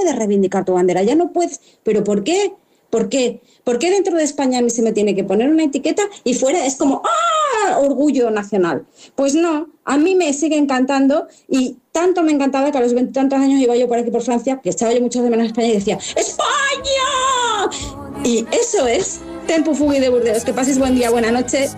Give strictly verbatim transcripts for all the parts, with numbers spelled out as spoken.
puedes reivindicar tu bandera, ya no puedes. ¿Pero por qué? ¿Por qué? ¿Por qué dentro de España a mí se me tiene que poner una etiqueta y fuera es como ¡ah! Orgullo nacional? Pues no, a mí me sigue encantando y tanto me encantaba que a los veintitantos años iba yo por aquí por Francia, que estaba yo mucho de menos en España y decía ¡España! Y eso es Tempo Fugui de Burdeos. Que pases buen día, buena noche.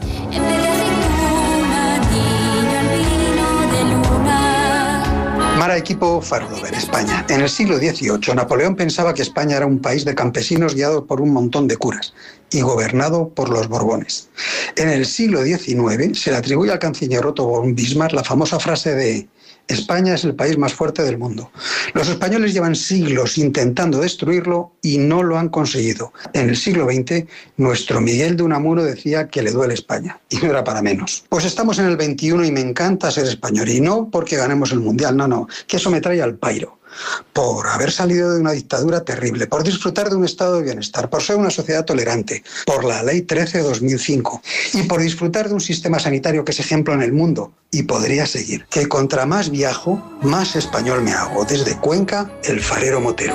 Mara Equipo Farlover, España. En el siglo dieciocho, Napoleón pensaba que España era un país de campesinos guiado por un montón de curas y gobernado por los Borbones. En el siglo diecinueve se le atribuye al canciller Otto von Bismarck la famosa frase de España es el país más fuerte del mundo. Los españoles llevan siglos intentando destruirlo y no lo han conseguido. En el siglo veinte, nuestro Miguel de Unamuno decía que le duele España, y no era para menos. Pues estamos en el veintiuno y me encanta ser español, y no porque ganemos el Mundial, no, no, que eso me trae al pairo. Por haber salido de una dictadura terrible, por disfrutar de un estado de bienestar, por ser una sociedad tolerante, por la Ley trece de dos mil cinco y por disfrutar de un sistema sanitario que es ejemplo en el mundo. Y podría seguir. Que contra más viajo, más español me hago. Desde Cuenca, el farero Motero.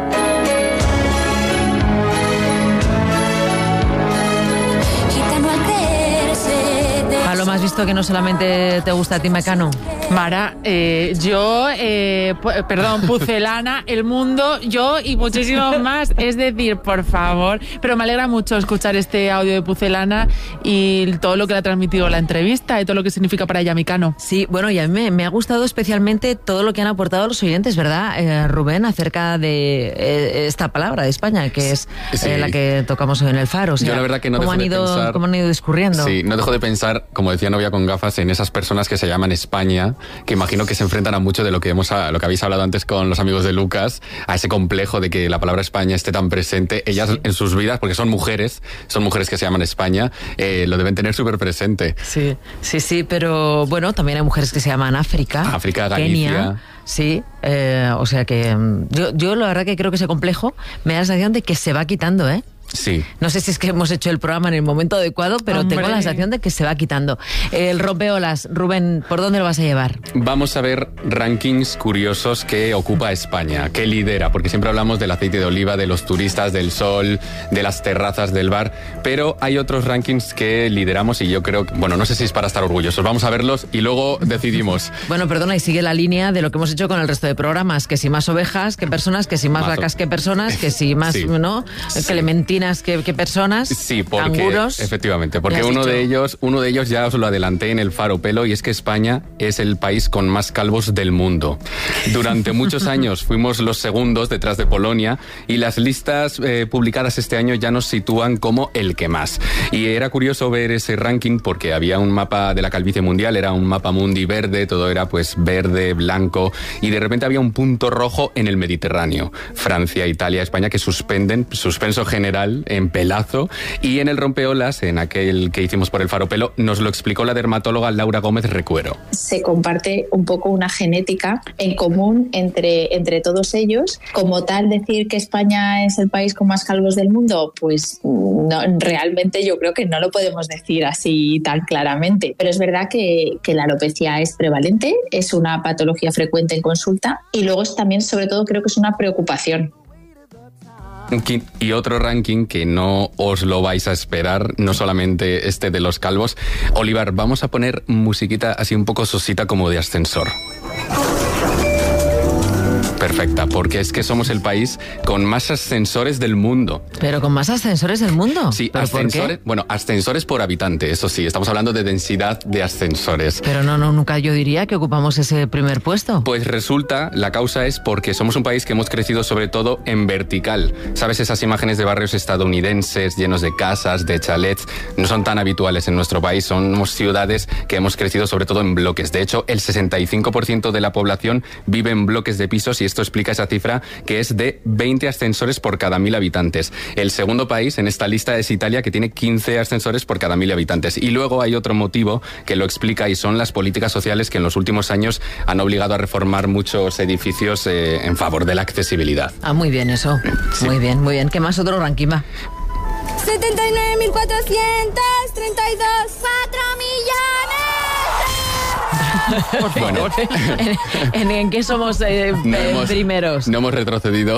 Paloma, ¿has visto que no solamente te gusta a ti Mecano? Mara, eh, yo, eh, p- perdón, Pucelana, El Mundo, yo y muchísimos más. Es decir, por favor, pero me alegra mucho escuchar este audio de Pucelana y todo lo que le ha transmitido la entrevista y todo lo que significa para ella Mecano. Sí, bueno, y a mí me, me ha gustado especialmente todo lo que han aportado los oyentes, ¿verdad, eh, Rubén? Acerca de eh, esta palabra de España, que es sí. eh, la que tocamos hoy en el Faro. O sea, yo la verdad que no ¿cómo dejo han de ido, pensar... ¿Cómo han ido discurriendo? Sí, no dejo de pensar, como decía Novia con gafas, en esas personas que se llaman España, que imagino que se enfrentan a mucho de lo que hemos a, lo que habéis hablado antes con los amigos de Lucas, a ese complejo de que la palabra España esté tan presente. Ellas sí. en sus vidas, porque son mujeres, son mujeres que se llaman España, eh, lo deben tener súper presente. Sí, sí, sí, pero bueno, también hay mujeres que se llaman África, África, Galicia. Kenia, sí, eh, o sea que yo, yo la verdad que creo que ese complejo me da la sensación de que se va quitando, ¿eh? Sí. No sé si es que hemos hecho el programa en el momento adecuado, pero Hombre. tengo la sensación de que se va quitando. El rompeolas, Rubén, ¿por dónde lo vas a llevar? Vamos a ver rankings curiosos que ocupa España, que lidera, porque siempre hablamos del aceite de oliva, de los turistas, del sol, de las terrazas del bar, pero hay otros rankings que lideramos y yo creo que, bueno, no sé si es para estar orgullosos. Vamos a verlos y luego decidimos. Bueno, perdona, y sigue la línea de lo que hemos hecho con el resto de programas, que si más ovejas que personas, que si más, más vacas o... que personas, que si más, sí. ¿no? Sí. Clementinas que, que personas, sí, porque, canguros. Efectivamente, porque uno de ellos, uno de ellos ya os lo adelanté en el Faro Pelo, y es que España es el país con más calvos del mundo. Durante muchos años fuimos los segundos detrás de Polonia, y las listas eh, publicadas este año ya nos sitúan como el que más. Y era curioso ver ese ranking porque había un mapa de la calvicie mundial, era un mapa mundi verde, todo era pues verde, blanco, y de repente había un punto rojo en el Mediterráneo. Francia, Italia, España, que suspenden, suspenso general en pelazo, y en el rompeolas, en aquel que hicimos por el Faro Pelo, nos lo explicó la dermatóloga Laura Gómez Recuero. Se comparte un poco una genética en común entre, entre todos ellos. Como tal, decir que España es el país con más calvos del mundo, pues no, realmente yo creo que no lo podemos decir así tan claramente, pero es verdad que, que la alopecia es prevalente, es una patología frecuente en consulta, y luego es también, sobre todo, creo que es una preocupación. Y otro ranking que no os lo vais a esperar, no solamente este de los calvos. Olivar, vamos a poner musiquita así un poco sosita como de ascensor. Perfecta, porque es que somos el país con más ascensores del mundo. ¿Pero con más ascensores del mundo? Sí, ¿Pero ascensores, bueno, ascensores por habitante, eso sí, estamos hablando de densidad de ascensores. Pero no, no, nunca yo diría que ocupamos ese primer puesto. Pues resulta, la causa es porque somos un país que hemos crecido sobre todo en vertical. ¿Sabes? Esas imágenes de barrios estadounidenses llenos de casas, de chalets, no son tan habituales en nuestro país, somos ciudades que hemos crecido sobre todo en bloques. De hecho, el sesenta y cinco por ciento de la población vive en bloques de pisos, y esto explica esa cifra, que es de veinte ascensores por cada mil habitantes. El segundo país en esta lista es Italia, que tiene quince ascensores por cada mil habitantes. Y luego hay otro motivo que lo explica, y son las políticas sociales que en los últimos años han obligado a reformar muchos edificios eh, en favor de la accesibilidad. Ah, muy bien eso. Sí. Muy bien, muy bien. ¿Qué más otro ranking va? setenta y nueve mil cuatrocientos treinta y dos, cuatro millones. Por favor. Bueno. ¿En, en, en qué somos eh, no hemos, primeros? No hemos retrocedido.